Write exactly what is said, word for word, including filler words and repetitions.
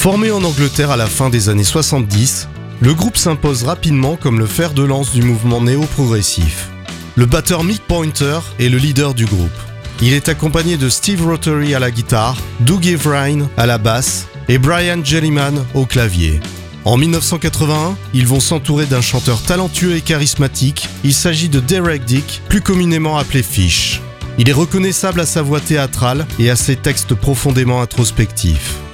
Formé en Angleterre à la fin des années soixante-dix, le groupe s'impose rapidement comme le fer de lance du mouvement néo-progressif. Le batteur Mick Pointer est le leader du groupe. Il est accompagné de Steve Rothery à la guitare, Doug Everine à la basse et Brian Jellyman au clavier. En dix-neuf cent quatre-vingt-un, ils vont s'entourer d'un chanteur talentueux et charismatique. Il s'agit de Derek Dick, plus communément appelé Fish. Il est reconnaissable à sa voix théâtrale et à ses textes profondément introspectifs.